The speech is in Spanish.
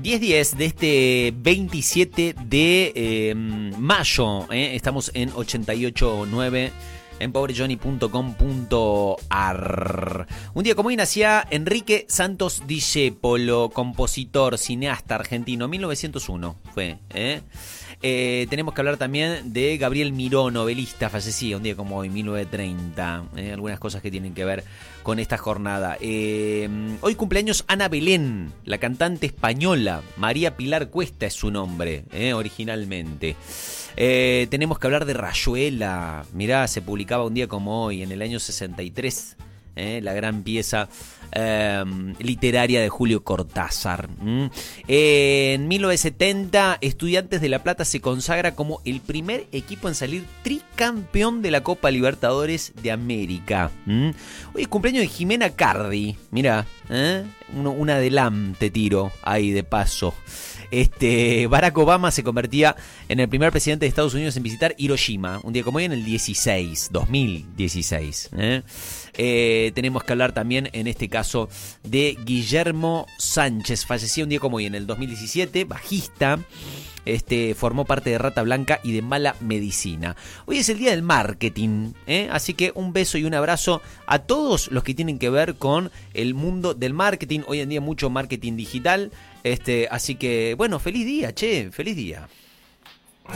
10:10 de este 27 de mayo. Estamos en 88.9 en pobrejohnny.com.ar. Un día como hoy nacía Enrique Santos Discépolo, compositor, cineasta argentino. 1901 fue. Tenemos que hablar también de Gabriel Miró, novelista, fallecía un día como hoy, 1930. Algunas cosas que tienen que ver con esta jornada. Hoy cumpleaños Ana Belén, la cantante española. María Pilar Cuesta es su nombre, originalmente. Tenemos que hablar de Rayuela. Mirá, se publicaba un día como hoy, en el año 63. La gran pieza literaria de Julio Cortázar. En 1970, Estudiantes de La Plata se consagra como el primer equipo en salir tricampeón de la Copa Libertadores de América. Hoy es cumpleaños de Jimena Cardi. Mirá, un adelante tiro ahí de paso. Barack Obama se convertía en el primer presidente de Estados Unidos en visitar Hiroshima, un día como hoy en el 2016. Tenemos que hablar también en este caso de Guillermo Sánchez, fallecía un día como hoy en el 2017, bajista. Formó parte de Rata Blanca y de Mala Medicina. Hoy es el día del marketing, así que un beso y un abrazo a todos los que tienen que ver con el mundo del marketing. Hoy en día mucho marketing digital, así que bueno, feliz día, feliz día.